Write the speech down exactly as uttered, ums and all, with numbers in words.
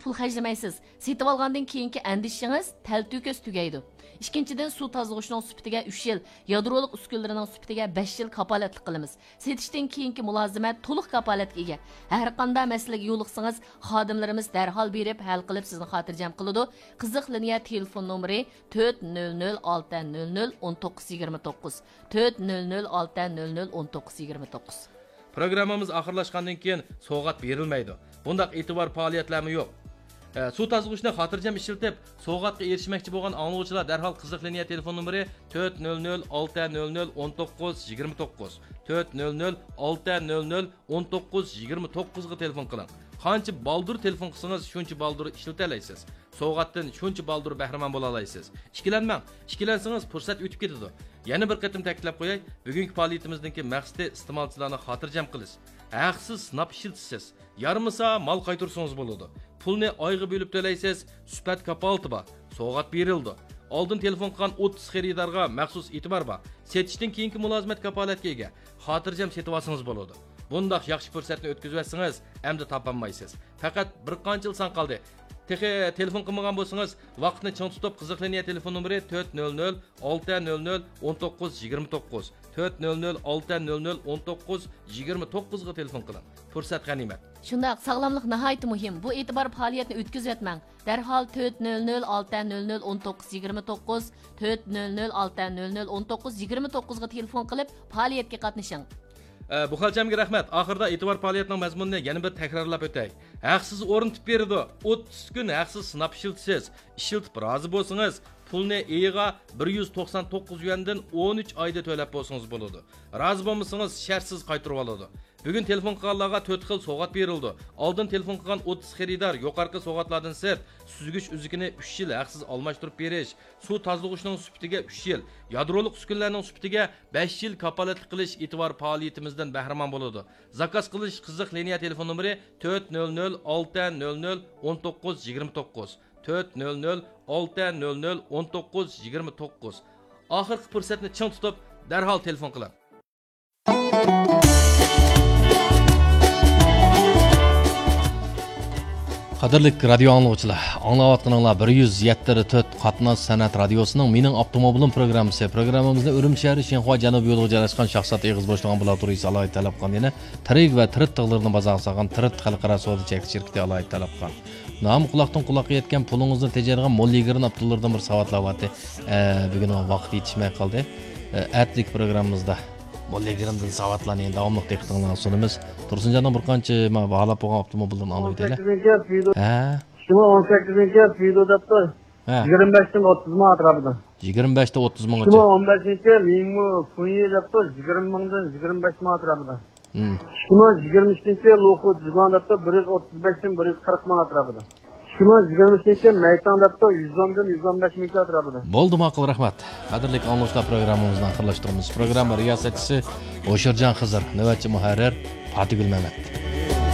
pul xərcləməysiz. Setib alğandan keyinki əndişiniz təltüküz tügəydi. İkinchidən suv tozalğışının sübütüge üç yıl, yadroluk üskünlərinin sübütüge beş yıl kapaletlik qılımız. Setişdən keyinki mülazimət toluq kapaletlik ega. Hər qanda məsələge yoluqsınız, xadimlərimiz dərhal berib həll qılıb sizni xatircəm qılıdı. Qızıq liniya telefon nömrə to'rt nol nol olti nol nol o'n to'qqiz yigirma to'qqiz to'rt nol nol olti nol nol o'n to'qqiz yigirma to'qqiz. Programmamız axırlaşqandan keyin soğat berilməydi. Bundaq etibar fəaliyyətlərmi yox. E, su tazgıçını xatircəm işiltib, soğatqa erişməkçi bolğan anlıqçılar dərhal qızıq liniya telefon nömrə to'rt nol nol olti nol nol o'n to'qqiz yigirma to'qqiz to'rt nol nol olti nol nol o'n to'qqiz yigirma to'qqiz ga telefon qiling. Qancha baldur telefon qilsangiz, shuncha baldur ishiltalaysiz. Soğatdan shuncha baldur bahramon bo'la olasiz. Ikkilanmang. Ikkilansangiz fursat o'tib ketadi. Yana bir qatim ta'kidlab qo'yay, bugungi faoliyatimizdagi maqsadi iste'molchilarni xotirjam qilish. Haqsiz sinab ishiltisiz. Yarmisa mal qaytursangiz bo'ladi. Pulni oyga bo'lib to'laysiz, sifat kapalti bor. So'g'at berildi. Oldin telefon qilgan o'ttiz xaridorga maxsus e'tibor bor. Setishdan keyingi mulozimat kapolatga ega. Xotirjam setib olsangiz bo'ladi. Bundaq yaxshi fursatni o'tkazversangiz, endi topolmaysiz. Faqat bir qancha yil san qoldi. Texi telefon qilmagan bo'lsangiz, vaqtni ching tutib qiziq liniya telefon nömrə to'rt nol nol olti nol nol o'n to'qqiz yigirma to'qqiz to'rt nol nol olti nol nol o'n to'qqiz yigirma to'qqiz ga telefon qiling. Fursat g'animat. Shundaq, sog'lomlik nihoyatda muhim. Bu e'tibor faoliyatni o'tkazayotmang. Darhol to'rt nol nol olti nol nol o'n to'qqiz yigirma to'qqiz to'rt nol nol olti nol nol o'n to'qqiz yigirma to'qqiz ga telefon qilib faoliyatga qatnashing. Bu xalchamga rahmat. Oxirda e'tibor faoliyatining mazmunini yana bir takrorlab o'tay. Haqsiz o'rnitib berdi. o'ttiz kun haqsiz sinab ishiltisiz. Ishiltib rozi bo'lsangiz, pulni eyiga bir yuz to'qson to'qqiz yuandan o'n uch oyda to'lab bo'lsangiz bo'ladi. Rozi bo'lmasangiz shartsiz qaytarib oladi. Bugun telefon qilganlarga to'rt xil so'g'at berildi. Oldin telefon qilgan o'ttiz xaridor yuqorqi so'g'atlardan sirt suzgich uzukini uch yil haqsiz almashtirib berish, suv tozalg'ichning sufitiga uch yil, yadroliq uskunlarning sufitiga besh yil kapolatlik qilish e'tibor faoliyatimizdan bahramon bo'ladi. Zakaz qilish qiziq liniya telefon nömrə to'rt nol nol olti nol nol o'n to'qqiz yigirma to'qqiz to'rt nol nol olti nol nol o'n to'qqiz yigirma to'qqiz. Oxirgi fursatni ching tutib, darhol telefon qiling. Qadrli radio anglag'uchilar, anglayotganinglar bir yuz yetti to'rt qatnosh san'at radiosining Mening avtomobilim programmasi. Programmamizda Urumchi shahri Shenxua janubiy yo'liga joylashgan shaxsat eg'iz boshlangan ambulatoriya alohida talab qilgan. Tirik va tirit tig'larni bazagan tirit xalqaro savdo chekish shirkati alohida talab qilgan. Nam quloqdan quloqqa yetgan pulingizni tejargan mo'lligirin Abdullardan bir savatlavati. Bugun vaqt yetishmay qoldi. Atlik programmamizda mo'lligirindan savatlarning davomli diqqatinglarni sunamiz. Tursunjondan bir qancha men bag'alab qo'ygan avtomobillarni olib o'taylar. Ha. Shima o'n sakkizinchi video debdi. yigirma besh dan o'ttiz ming atrofida. yigirma besh dan o'ttiz minggacha. Shima o'n beshinchi mingmi kuyi debdi yigirma mingdan yigirma besh ming atrofida. Shima yigirma uchinchi loqo jizon debdi bir yuz o'ttiz besh dan bir yuz qirq ming atrofida. Shima yigirma uchinchi mayton debdi yuz o'n dan yuz o'n besh ming atrofida. Bo'ldi, ma'qul, rahmat. Qadrli anglashlar programmamizni oxirlashtiramiz. Programma riyosatchisi O'shirjon Xizr, navbatchi muharrir Fatigul Mamat.